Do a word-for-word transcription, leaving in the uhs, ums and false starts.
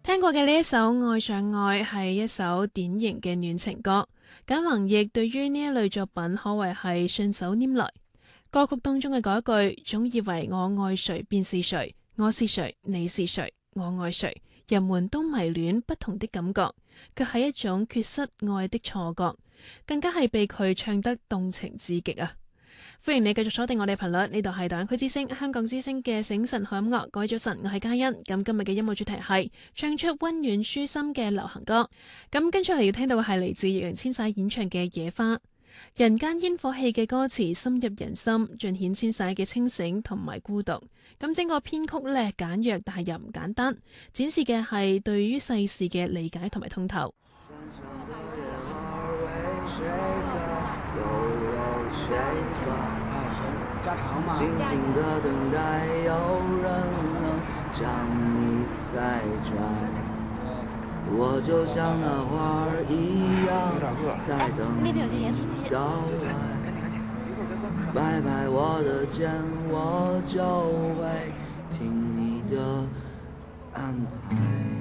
聽過嘅呢一首《愛上愛》係一首典型嘅暖情歌，簡宏奕對於呢一類作品可謂係順手拈來。歌曲當中嘅嗰一句，總以為我愛誰便是誰，我是誰，你是誰，我愛誰，人們都迷戀不同的感覺，卻係一種缺失愛的錯覺，更加係被佢唱得動情至極啊！歡迎你繼續鎖定我哋頻率，呢度係大灣區之聲香港之聲嘅醒晨好音樂。各位早晨，我係嘉欣。咁今日嘅音樂主題係唱出溫暖舒心嘅流行歌。咁跟出嚟要聽到嘅係嚟自易烊千璽演唱嘅《野花》。人間煙火氣嘅歌詞深入人心，盡顯千璽嘅清醒同埋孤獨。咁整個編曲呢，簡約，但係又唔簡單，展示嘅係對於世事嘅理解同埋通透。 靜靜的等待，有人能將你塞轉，我就像那花兒一樣在等你到來。拍拍我的肩，我就會聽你的安排。